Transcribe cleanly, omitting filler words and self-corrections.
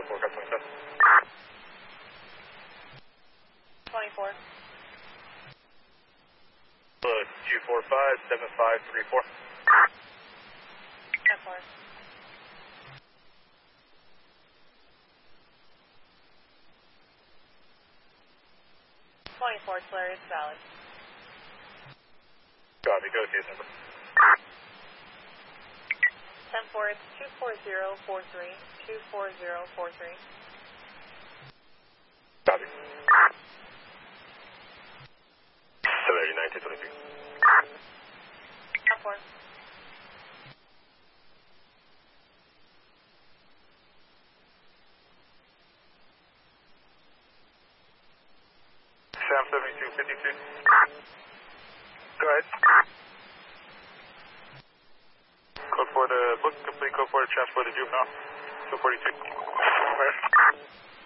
24, got 27. 24. 245, 7534. 10-4. 24, Tulare, it's valid. Copy, go to his number. 10-4, it's 24043, 24043. Copy. Tulare, 1923. 10-4. Sam 7252. Go ahead. Code for the book, complete code for the transport to juvenile. 242. Where?